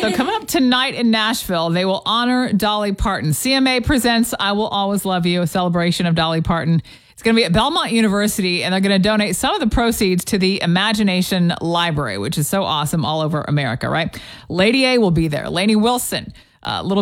So coming up tonight in Nashville, they will honor Dolly Parton. CMA presents I Will Always Love You, a celebration of Dolly Parton. It's going to be at Belmont University, and they're going to donate some of the proceeds to the Imagination Library, which is so awesome all over America, right? Lady A will be there. Lainey Wilson, Little